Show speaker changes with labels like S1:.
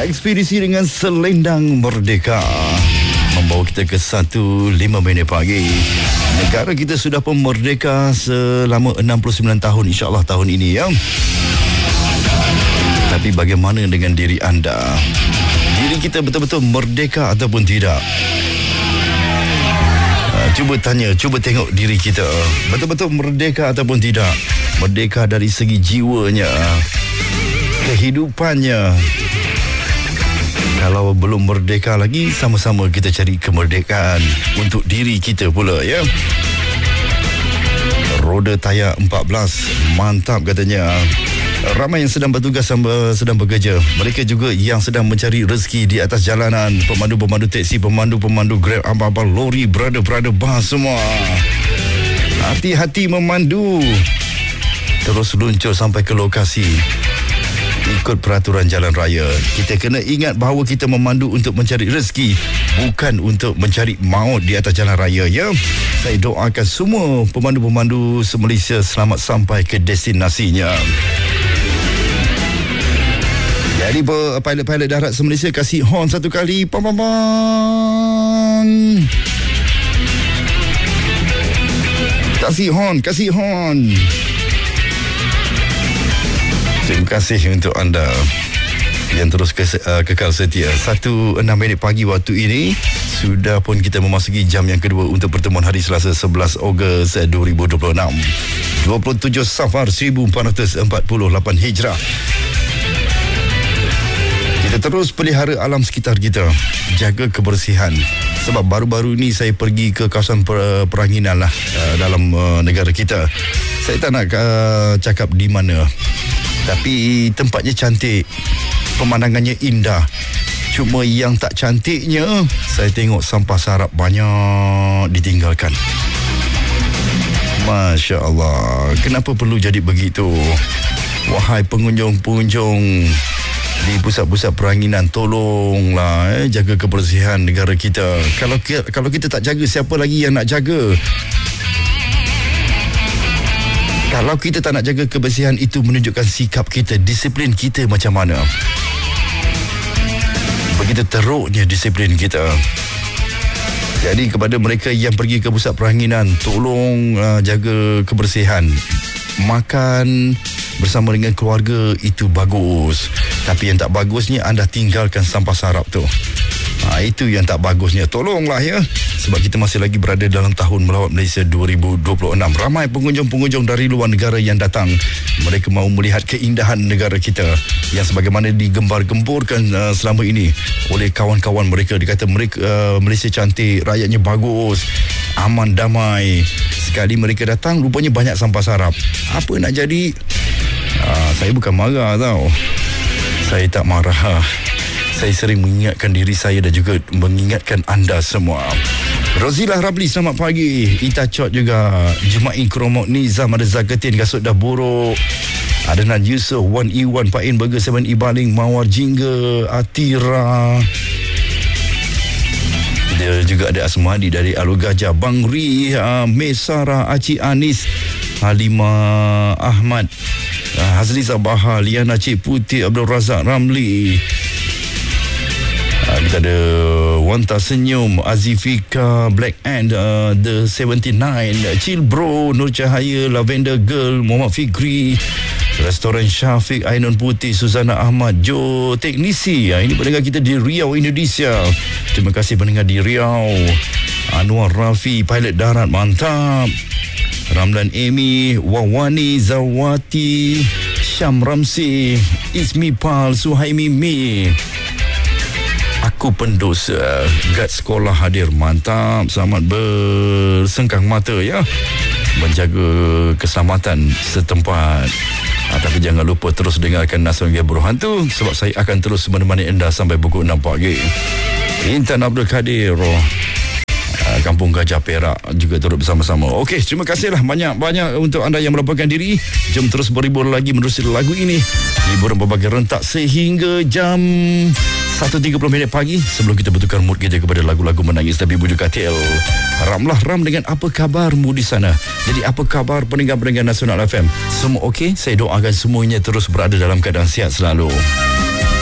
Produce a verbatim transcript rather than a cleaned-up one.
S1: Ekspedisi dengan selendang merdeka membawa kita ke satu lima minit pagi. Negara kita sudah pun merdeka selama enam puluh sembilan tahun, insya-Allah tahun ini ya. Tapi bagaimana dengan diri anda? Diri kita betul-betul merdeka ataupun tidak? Cuba tanya, cuba tengok diri kita. Betul-betul merdeka ataupun tidak? Merdeka dari segi jiwanya, kehidupannya. Kalau belum merdeka lagi, sama-sama kita cari kemerdekaan untuk diri kita pula ya. Roda tayar empat belas, mantap katanya. Ramai yang sedang bertugas, sedang bekerja. Mereka juga yang sedang mencari rezeki di atas jalanan. Pemandu-pemandu teksi, pemandu-pemandu Grab, abang-abang lori, brother-brother bas semua. Hati-hati memandu. Terus luncur sampai ke lokasi. Ikut peraturan jalan raya. Kita kena ingat bahawa kita memandu untuk mencari rezeki, bukan untuk mencari maut di atas jalan raya ya. Saya doakan semua pemandu-pemandu se-Malaysia selamat sampai ke destinasinya. Jadi pilot-pilot darat se-Malaysia kasih horn satu kali. Pam pam pam. Kasih horn, kasih horn. Terima kasih untuk anda yang terus ke, uh, kekal setia. Satu enam minit pagi waktu ini. Sudah pun kita memasuki jam yang kedua untuk pertemuan hari Selasa sebelas Ogos dua ribu dua puluh enam. dua puluh tujuh Safar seribu empat ratus empat puluh lapan Hijrah. Kita terus pelihara alam sekitar kita. Jaga kebersihan. Sebab baru-baru ini saya pergi ke kawasan per, peranginan lah uh, dalam uh, negara kita. Saya tak nak uh, cakap di mana. Tapi tempatnya cantik, pemandangannya indah. Cuma yang tak cantiknya, saya tengok sampah sarap banyak ditinggalkan. Masya Allah, kenapa perlu jadi begitu? Wahai pengunjung-pengunjung di pusat-pusat peranginan, tolonglah eh, jaga kebersihan negara kita. Kalau kalau kita tak jaga, siapa lagi yang nak jaga? Kalau kita tak nak jaga kebersihan, itu menunjukkan sikap kita, disiplin kita macam mana. Begitu teruknya disiplin kita. Jadi kepada mereka yang pergi ke pusat peranginan, tolong uh, jaga kebersihan. Makan bersama dengan keluarga itu bagus. Tapi yang tak bagusnya, anda tinggalkan sampah sarap tu. Ha, itu yang tak bagusnya. Tolonglah ya. Sebab kita masih lagi berada dalam tahun melawat Malaysia dua ribu dua puluh enam. Ramai pengunjung-pengunjung dari luar negara yang datang. Mereka mahu melihat keindahan negara kita yang sebagaimana digembar-gemburkan uh, selama ini oleh kawan-kawan mereka. Dikata mereka uh, Malaysia cantik, rakyatnya bagus, aman, damai. Sekali mereka datang, rupanya banyak sampah sarap. Apa nak jadi? Uh, saya bukan marah tau. Saya tak marah. Saya sering mengingatkan diri saya dan juga mengingatkan anda semua. Rozilah Rabli, selamat pagi. Ita Chot juga. Jumain Kromok Nizam, ada Zakatin, Gasut dah buruk. Adnan Yusof, Wan Iwan, Pak In Burger, Seven Ibaling, Mawar Jingga, Atira. Kita juga ada Asmadi dari Alur Gajah, Bang Ri, uh, Mesara, Aci Anis, Halimah Ahmad, uh, Hazli Sabaha, Liana Cik Putih, Abdul Razak Ramli. Uh, kita ada Wanta Senyum, Azifika, Black Ant, uh, The seventy-nine, Chill Bro, Nur Cahaya, Lavender Girl, Muhammad Fikri, Restoran Syafiq, Ainun Putih, Suzana Ahmad, Jo Teknisi. Uh, ini pendengar kita di Riau, Indonesia. Terima kasih pendengar di Riau. Anwar Rafi, pilot darat, mantap. Ramlan Amy, Wawani Zawati, Syam Ramsi, Ismi Pal, Suhaimi Mi. Aku pendosa. Guard sekolah hadir, mantap. Selamat bersengkang mata ya, menjaga keselamatan setempat. Ha, tapi jangan lupa terus dengarkan Nasional Gaya Berhantu, sebab saya akan terus menemani anda sampai pukul enam pagi. Intan Abdul Kadir, Kampung Gajah Perak juga turut bersama-sama. Okey, terima kasihlah banyak-banyak untuk anda yang melaporkan diri. Jom terus berhibur lagi menerusi lagu ini. Hiburan berbagai rentak sehingga jam satu tiga puluh minit pagi, sebelum kita bertukar mood kita kepada lagu-lagu menangis tapi bujuk katil. Ramlah Ram dengan apa kabarmu di sana. Jadi apa kabar pendengar-pendengar Nasional F M? Semua okey? Saya doakan semuanya terus berada dalam keadaan sihat selalu.